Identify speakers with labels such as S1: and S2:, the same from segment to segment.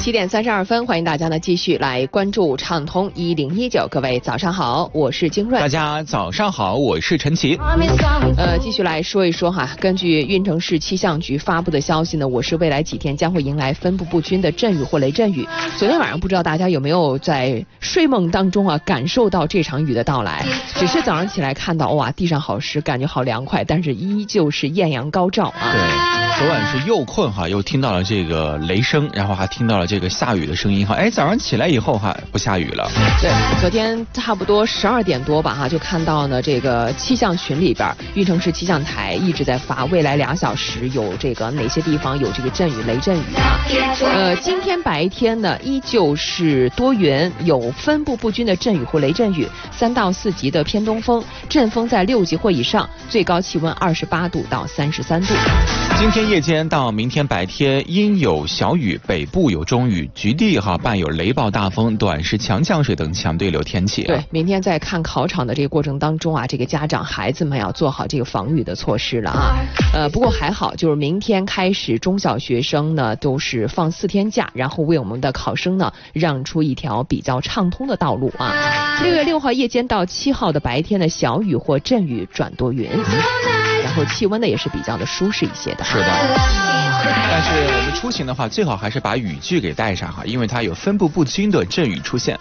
S1: 7点32分，欢迎大家呢继续来关注畅通1019。各位早上好，我是金润。
S2: 大家早上好，我是陈奇。
S1: 继续来说一说哈，根据运城市气象局发布的消息呢，我市未来几天将会迎来分布不均的阵雨或雷阵雨。昨天晚上不知道大家有没有在睡梦当中啊感受到这场雨的到来？只是早上起来看到哇，地上好湿，感觉好凉快，但是依旧是艳阳高照啊。
S2: 对，昨晚是又困哈，又听到了这个雷声，然后还听到了这个下雨的声音哈。哎，早上起来以后哈不下雨了。
S1: 对，昨天差不多12点多吧哈，就看到呢这个气象群里边，运城市气象台一直在发未来2小时有这个哪些地方有这个阵雨雷阵雨啊。今天白天呢依旧是多云，有分布不均的阵雨或雷阵雨，3到4级的偏东风，阵风在6级或以上，最高气温28度到33度。
S2: 今天夜间到明天白天阴有小雨，北部有中雨，局地哈伴有雷暴大风、短时强降水等强对流天气。
S1: 对，明天在看考场的这个过程当中啊，这个家长孩子们要做好这个防雨的措施了啊。不过还好，就是明天开始中小学生呢都是放4天假，然后为我们的考生呢让出一条比较畅通的道路啊。6月6号夜间到7号的白天的小雨或阵雨转多云。然后气温呢也是比较的舒适一些的。
S2: 是的，但是我们出行的话，最好还是把雨具给带上哈，因为它有分布不均的阵雨出现。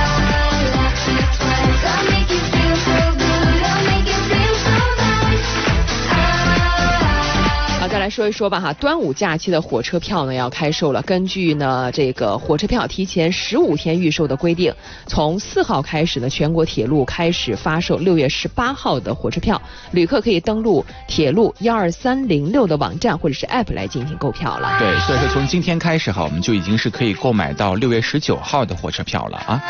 S2: 再来说一说吧哈，端午假期的火车票呢要开售了。根据呢这个火车票提前15天预售的规定，从4号开始呢，全国铁路开始发售6月18号的火车票，旅客可以登录铁路12306的网站或者是 App 来进行购票了。对，所以说从今天开始哈，我们就已经是可以购买到6月19号的火车票了啊。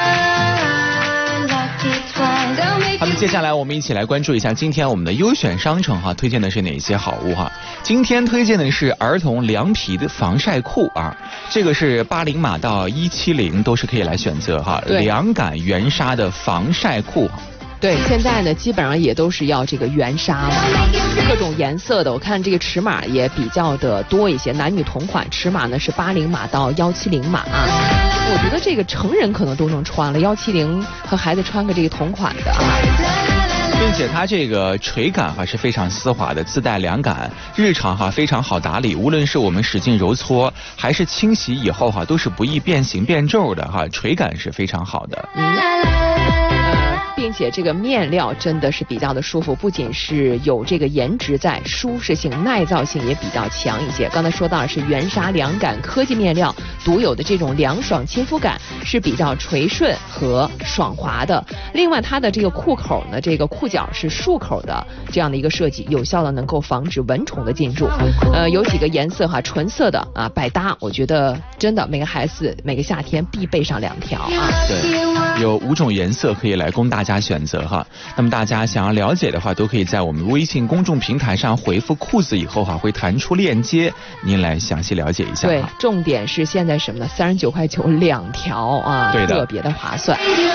S2: 好的，接下来我们一起来关注一下今天我们的优选商城哈，推荐的是哪些好物哈？今天推荐的是儿童凉皮的防晒裤啊，这个是80码到170都是可以来选择哈，凉感原纱的防晒裤。
S1: 对，现在呢基本上也都是要这个原纱嘛，各种颜色的，我看这个尺码也比较的多一些，男女同款，尺码呢是80码到170码啊。我觉得这个成人可能都能穿了，170和孩子穿个这个同款的啊。
S2: 并且它这个垂感哈是非常丝滑的，自带凉感，日常哈非常好打理，无论是我们使劲揉搓还是清洗以后哈，都是不易变形变皱的哈，垂感是非常好的。并且这个面料真的是比较的舒服，不仅是有这个颜值在，舒适性、耐造性也比较强一些。刚才说到的是原纱凉感科技面料独有的这种凉爽亲肤感，是比较垂顺和爽滑的。另外它的这个裤口呢，这个裤脚是束口的这样的一个设计，有效的能够防止蚊虫的进入。有几个颜色哈，纯色的啊百搭，我觉得真的每个孩子每个夏天必备上2条啊。 对，有5种颜色可以来供大家选择哈。那么大家想要了解的话，都可以在我们微信公众平台上回复裤子以后哈，会弹出链接，您来详细了解一下。
S1: 对，重点是现在什么呢？39.9块2条啊，对的，特别的划算。